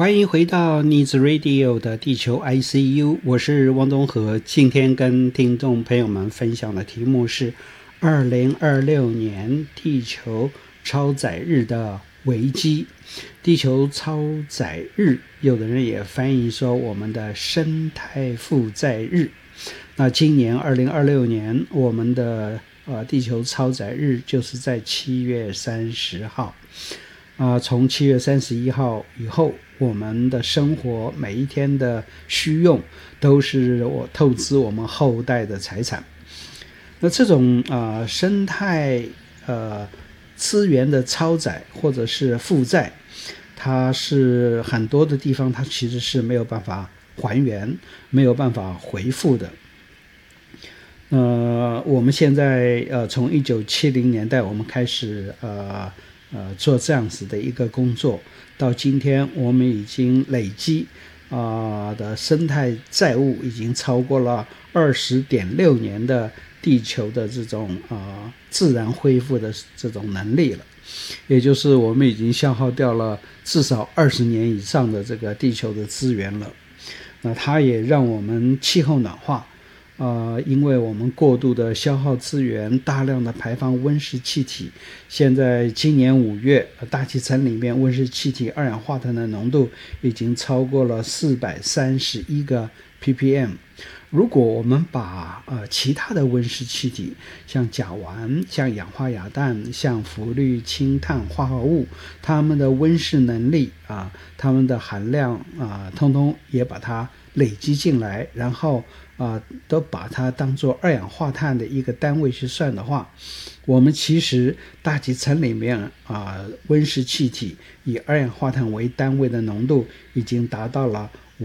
欢迎回到 Needs Radio 的地球 ICU， 我是汪东和。今天跟听众朋友们分享的题目是2026年地球超载日的危机。地球超载日，有的人也翻译说我们的生态负载日。那今年2026年我们的地球超载日就是在7月30号。从7月31号以后，我们的生活每一天的需用都是透支我们后代的财产。那这种生态资源的超载或者是负债，它是很多的地方它其实是没有办法还原，没有办法回复的。我们现在从1970年代我们开始做这样子的一个工作，到今天我们已经累积的生态债务已经超过了20.6年的地球的这种自然恢复的这种能力了，也就是我们已经消耗掉了至少20年以上的这个地球的资源了。那它也让我们气候暖化，因为我们过度的消耗资源，大量的排放温室气体。现在今年5月，大气层里面温室气体二氧化碳的浓度已经超过了431个 ppm。如果我们把其他的温室气体，像甲烷、像氧化亚氮、像氟氯氢碳化合物，它们的温室能力它们的含量通通也把它累积进来，然后都把它当作二氧化碳的一个单位去算的话，我们其实大气层里面温室气体以二氧化碳为单位的浓度已经达到了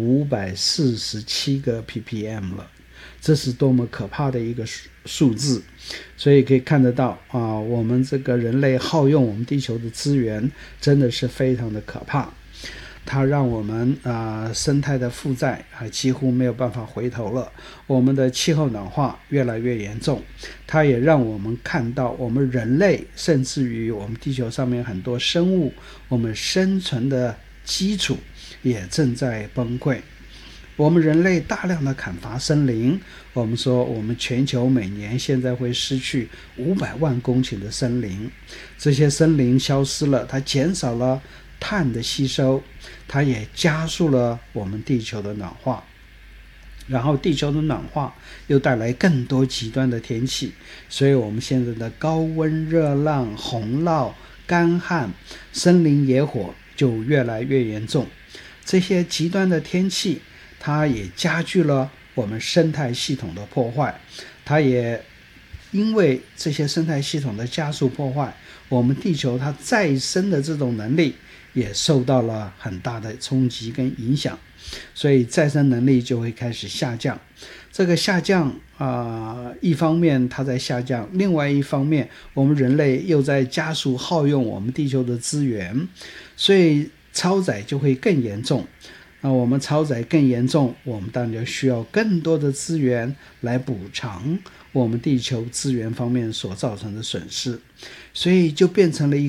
547个 ppm 了，这是多么可怕的一个数字。所以可以看得到我们这个人类耗用我们地球的资源真的是非常的可怕。它让我们生态的负债几乎没有办法回头了，我们的气候暖化越来越严重，它也让我们看到我们人类甚至于我们地球上面很多生物，我们生存的基础也正在崩溃。我们人类大量的砍伐森林，我们说我们全球每年现在会失去500万公顷的森林，这些森林消失了，它减少了碳的吸收，它也加速了我们地球的暖化，然后地球的暖化又带来更多极端的天气，所以我们现在的高温、热浪、洪涝、干旱、森林野火就越来越严重。这些极端的天气它也加剧了我们生态系统的破坏，它也因为这些生态系统的加速破坏，我们地球它再生的这种能力也受到了很大的冲击跟影响，所以再生能力就会开始下降。这个下降一方面它在下降，另外一方面我们人类又在加速耗用我们地球的资源，所以超载就会更严重。那我们超载更严重，我们当然就需要更多的资源来补偿我们地球资源方面所造成的损失，所以就变成了一